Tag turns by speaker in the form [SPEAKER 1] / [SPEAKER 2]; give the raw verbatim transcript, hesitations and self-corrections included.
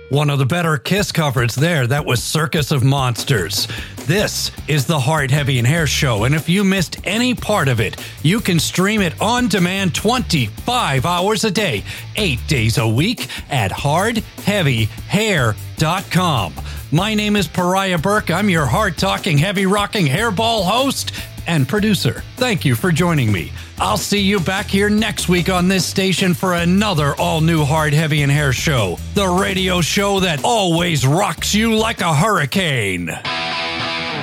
[SPEAKER 1] One of the better Kiss covers there, that was Circus of Monsters. This is the Hard, Heavy, and Hair Show, and if you missed any part of it, you can stream it on demand twenty-five hours a day, eight days a week at hard heavy hair dot com. My name is Pariah Burke. I'm your hard-talking, heavy-rocking hairball host and producer. Thank you for joining me. I'll see you back here next week on this station for another all-new Hard, Heavy, and Hair show. The radio show that always rocks you like a hurricane.